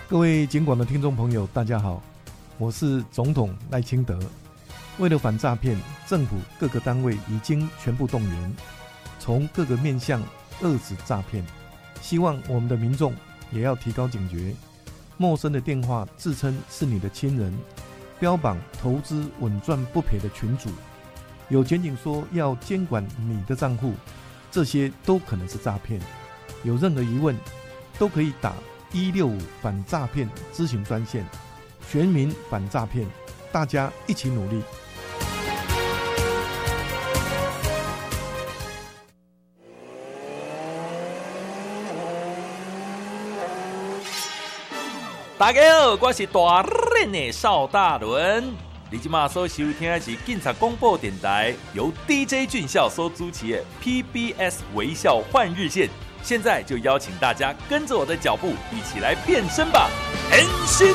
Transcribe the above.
各位警广的听众朋友，大家好，我是总统赖清德。为了反诈骗，政府各个单位已经全部动员，从各个面向遏止诈骗。希望我们的民众也要提高警觉，陌生的电话自称是你的亲人，标榜投资稳赚不赔的群组，有检警说要监管你的账户，这些都可能是诈骗。有任何疑问，都可以打165反诈骗咨询专线，全民反诈骗，大家一起努力。 大家好，我是大练的邵大伦。你现在所收听的是警察广播电台，由 DJ 俊孝所主持的 PBS 微笑换日线。现在就邀请大家跟着我的脚步，一起来变身吧！変身！